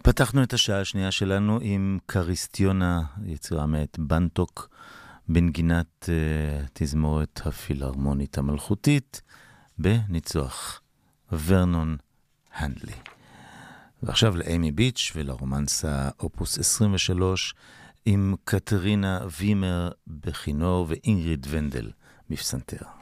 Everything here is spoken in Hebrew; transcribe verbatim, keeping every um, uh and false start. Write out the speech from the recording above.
פתחנו את השעה השנייה שלנו עם קריסטיונה, יצירה מאת בנטוק, בנגינת uh, תזמורת הפילהרמונית המלכותית, בניצוח ורנון הנדלי. ועכשיו לאמי ביץ' ולרומנסה אופוס עשרים ושלוש, עם קטרינה וימר בכינור ואינגריד ונדל בפסנתר.